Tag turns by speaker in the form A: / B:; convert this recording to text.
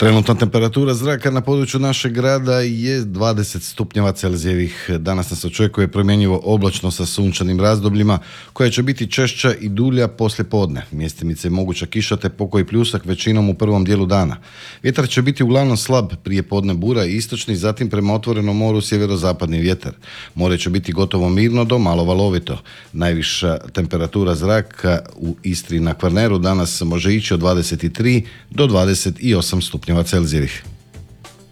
A: Trenutna temperatura zraka na području našeg grada je 20 stupnjeva Celzijevih. Danas nas očekuje promjenjivo oblačno sa sunčanim razdobljima koja će biti češća i dulja poslije podne. Mjestimice je moguća kiša te pokoji pljusak većinom u prvom dijelu dana. Vjetar će biti uglavnom slab, prije podne bura i istočni, zatim prema otvorenom moru sjeverozapadni vjetar. More će biti gotovo mirno do malo valovito. Najviša temperatura zraka u Istri na Kvarneru danas može ići od 23 do 28 stupnjeva Celzijevih.